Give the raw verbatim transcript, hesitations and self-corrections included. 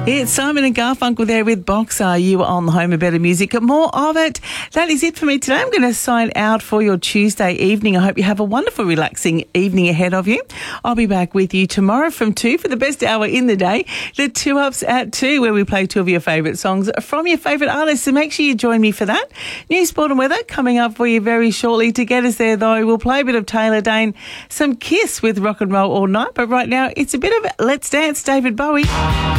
It's Simon and Garfunkel there with Boxer. You are on the home of better music. More of it. That is it for me today. I'm going to sign out for your Tuesday evening. I hope you have a wonderful, relaxing evening ahead of you. I'll be back with you tomorrow from two for the best hour in the day. The Two Ups at two, where we play two of your favourite songs from your favourite artists. So make sure you join me for that. News, sport and weather coming up for you very shortly. To get us there, though, we'll play a bit of Taylor Dayne, some Kiss with Rock and Roll All Night. But right now, it's a bit of Let's Dance, David Bowie.